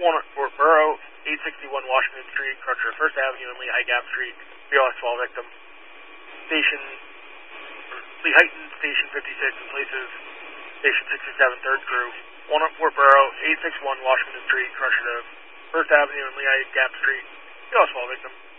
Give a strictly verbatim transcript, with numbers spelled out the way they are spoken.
Walnut Fort Borough, eight sixty-one Washington Street, crusher First Avenue and Lehigh Gap Street, B O S twelve victim. Station, Lehighton, Station fifty-six in places, Station sixty-seven, third crew. Walnut Fort Borough, eight sixty-one Washington Street, crusher First Avenue and Lehigh Gap Street, B O S twelve victim.